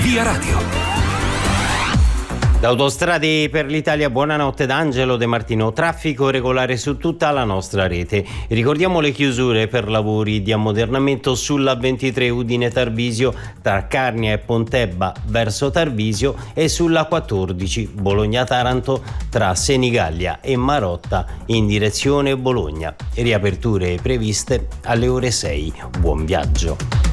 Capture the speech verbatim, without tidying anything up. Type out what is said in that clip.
Via Radio. Da Autostrade per l'Italia, buonanotte da Angelo De Martino. Traffico regolare su tutta la nostra rete. Ricordiamo le chiusure per lavori di ammodernamento sulla ventitré Udine Tarvisio tra Carnia e Pontebba verso Tarvisio e sulla quattordici Bologna Taranto tra Senigallia e Marotta in direzione Bologna. Riaperture previste alle ore sei. Buon viaggio.